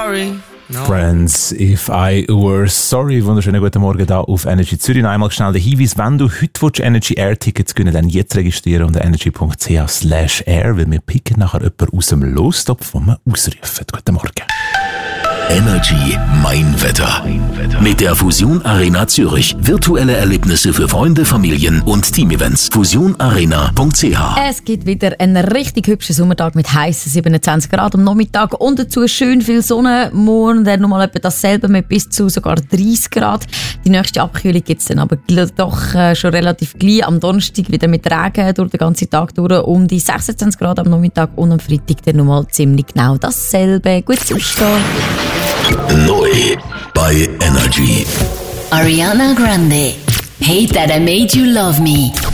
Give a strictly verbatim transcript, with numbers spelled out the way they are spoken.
sorry. No. Friends, if I were sorry. Wunderschönen guten Morgen da auf Energy Zürich. Noch einmal schnell der Hinweis, wenn du heute Energy Air Tickets gewinnen, dann jetzt registrieren unter energy punkt c h slash air, weil wir picken nachher jemanden aus dem Lostopf, den wir ausrufen. Guten Morgen. Energy Mein Wetter. Mit der Fusion Arena Zürich. Virtuelle Erlebnisse für Freunde, Familien und Teamevents. fusion arena punkt c h. Es gibt wieder einen richtig hübschen Sommertag mit heißen siebenundzwanzig Grad am Nachmittag und dazu schön viel Sonne. Morgen dann nochmal etwa dasselbe mit bis zu sogar dreißig Grad. Die nächste Abkühlung gibt es dann aber doch äh, schon relativ gleich. Am Donnerstag wieder mit Regen durch den ganzen Tag durch um die sechsundzwanzig Grad am Nachmittag und am Freitag dann nochmal ziemlich genau dasselbe. Gutes Aufstehen. Neu bei Energy. Ariana Grande. Hate That I Made You Love Me.